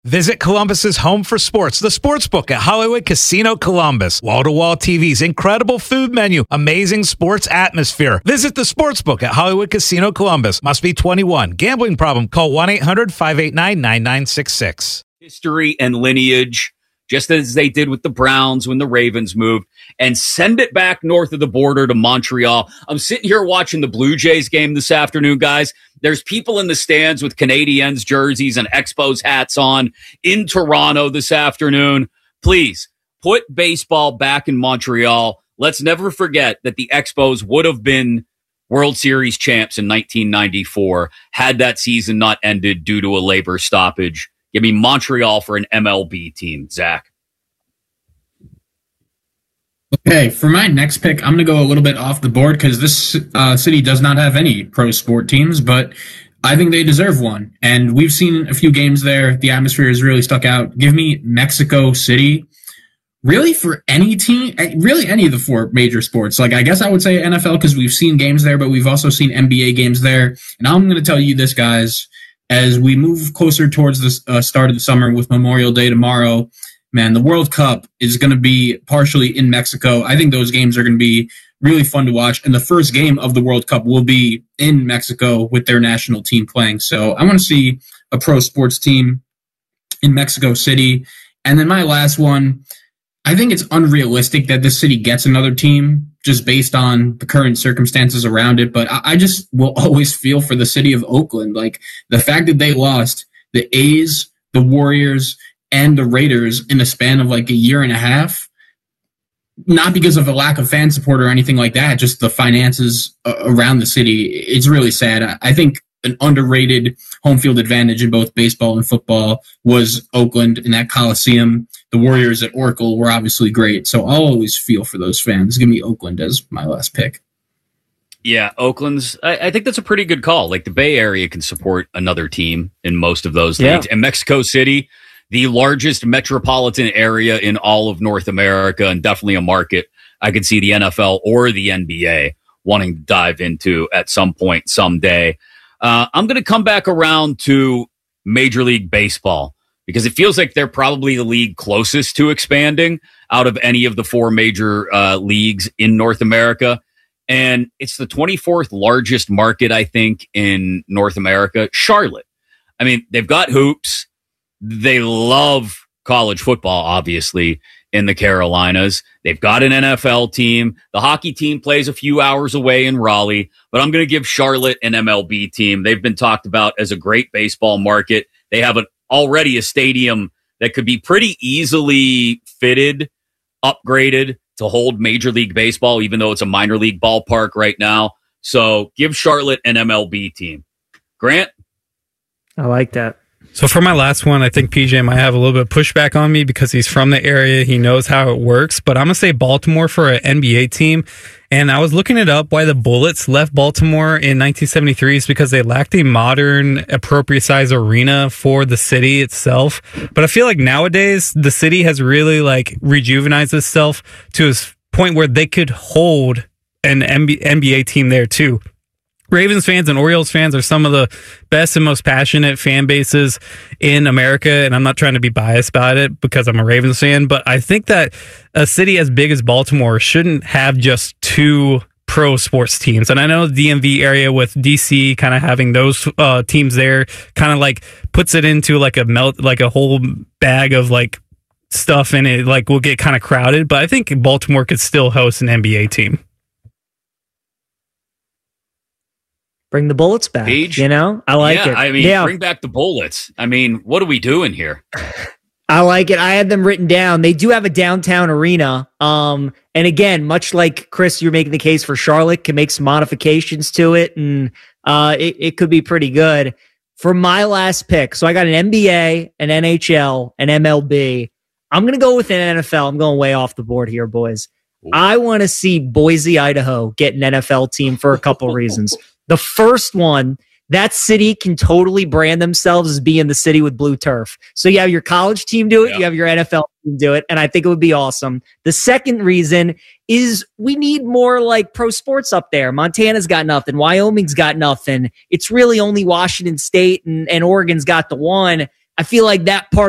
Visit Columbus's home for sports, the Sportsbook at Hollywood Casino Columbus. Wall-to-wall TVs, incredible food menu, amazing sports atmosphere. Visit the Sportsbook at Hollywood Casino Columbus. Must be 21. Gambling problem? Call 1-800-589-9966. History and lineage, just as they did with the Browns when the Ravens moved, and send it back north of the border to Montreal. I'm sitting here watching the Blue Jays game this afternoon, guys. There's people in the stands with Canadiens jerseys and Expos hats on in Toronto this afternoon. Please put baseball back in Montreal. Let's never forget that the Expos would have been World Series champs in 1994 had that season not ended due to a labor stoppage. Give me Montreal for an MLB team, Zach. Okay, for my next pick, I'm going to go a little bit off the board because this city does not have any pro sport teams, but I think they deserve one. And we've seen a few games there. The atmosphere has really stuck out. Give me Mexico City. Really, for any team, really any of the four major sports. Like, I guess I would say NFL because we've seen games there, but we've also seen NBA games there. And I'm going to tell you this, guys, as we move closer towards the start of the summer with Memorial Day tomorrow, man, the World Cup is going to be partially in Mexico. I think those games are going to be really fun to watch. And the first game of the World Cup will be in Mexico with their national team playing. So I want to see a pro sports team in Mexico City. And then my last one, I think it's unrealistic that this city gets another team just based on the current circumstances around it. But I just will always feel for the city of Oakland. Like the fact that they lost the A's, the Warriors, and the Raiders in a span of like a year and a half, not because of a lack of fan support or anything like that, just the finances around the city. It's really sad. I think an underrated home field advantage in both baseball and football was Oakland in that Coliseum. The Warriors at Oracle were obviously great. So I'll always feel for those fans. Give me Oakland as my last pick. Yeah, Oakland's, I think that's a pretty good call. Like the Bay Area can support another team in most of those leagues. And Mexico City, the largest metropolitan area in all of North America and definitely a market I could see the NFL or the NBA wanting to dive into at some point someday. I'm going to come back around to Major League Baseball because it feels like they're probably the league closest to expanding out of any of the four major leagues in North America. And it's the 24th largest market, I think, in North America, Charlotte. I mean, they've got hoops. They love college football, obviously, in the Carolinas. They've got an NFL team. The hockey team plays a few hours away in Raleigh, but I'm going to give Charlotte an MLB team. They've been talked about as a great baseball market. They have already a stadium that could be pretty easily fitted, upgraded to hold Major League Baseball, even though it's a minor league ballpark right now. So give Charlotte an MLB team. Grant? I like that. So for my last one, I think PJ might have a little bit of pushback on me because he's from the area. He knows how it works, but I'm going to say Baltimore for an NBA team. And I was looking it up why the Bullets left Baltimore in 1973 is because they lacked a modern, appropriate size arena for the city itself. But I feel like nowadays the city has really like rejuvenized itself to a point where they could hold an NBA team there too. Ravens fans and Orioles fans are some of the best and most passionate fan bases in America, and I'm not trying to be biased about it because I'm a Ravens fan, but I think that a city as big as Baltimore shouldn't have just two pro sports teams. And I know the DMV area with DC kind of having those teams there kind of like puts it into like a whole bag of like stuff in it, like will get kind of crowded, but I think Baltimore could still host an NBA team. Bring the Bullets back, Page? you know? I like it. I mean, bring back the Bullets. I mean, what are we doing here? I like it. I had them written down. They do have a downtown arena. And again, much like Chris, you're making the case for Charlotte, can make some modifications to it, and it could be pretty good. For my last pick, so I got an NBA, an NHL, an MLB. I'm going to go with an NFL. I'm going way off the board here, boys. I want to see Boise, Idaho get an NFL team for a couple reasons. The first one, that city can totally brand themselves as being the city with blue turf. So you have your college team do it, you have your NFL team do it, and I think it would be awesome. The second reason is we need more like pro sports up there. Montana's got nothing. Wyoming's got nothing. It's really only Washington State and Oregon's got the one. I feel like that part